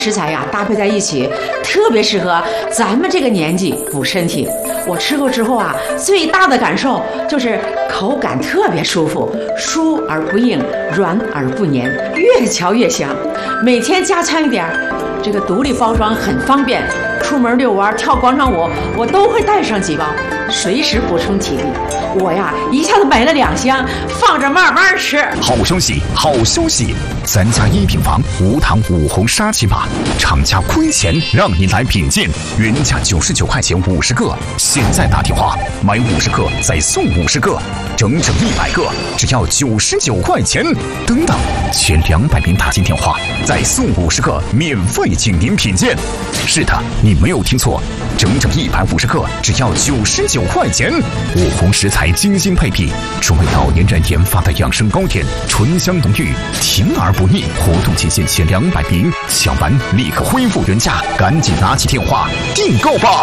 食材呀，搭配在一起，特别适合咱们这个年纪补身体。我吃过之后啊，最大的感受就是口感特别舒服，酥而不硬，软而不黏，越嚼越香。每天加餐一点，这个独立包装很方便。出门遛弯、跳广场舞，我都会带上几包，随时补充体力。我呀，一下子买了2箱，放着慢慢吃。 好消息，好消息！咱家1品房无糖5红沙琪玛，厂家亏钱让你来品鉴，原价99块钱50个，现在打电话买50克再送50个，整整100个，只要99块钱。等等，前200名打进电话再送50个，免费请您品鉴。是的，你没有听错，整整150克，只要99块钱。5红食材精心配比，专为老年人研发的养生糕点，醇香浓郁，甜而不腻。活动期限前200名，抢完立刻恢复原价，赶紧拿起电话订购吧。